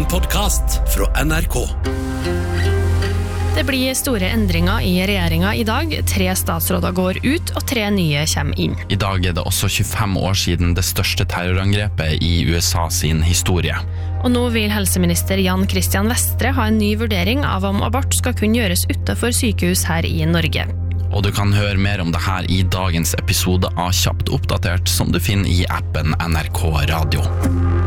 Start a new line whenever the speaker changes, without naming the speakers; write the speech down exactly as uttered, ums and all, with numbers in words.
En podcast fra N R K.
Det blir store endringer i regjeringen i dag. Tre statsråder går ut, og tre nye kommer inn.
I dag er det også tjuefem år siden det største terrorangrepet i U S A sin historie.
Og nå vil helseminister Jan Christian Vestre ha en ny vurdering av om abort skal kunne gjøres utenfor sykehus her i Norge.
Og du kan høre mer om det her i dagens episode av Kjapt oppdatert, som du finner i appen N R K Radio.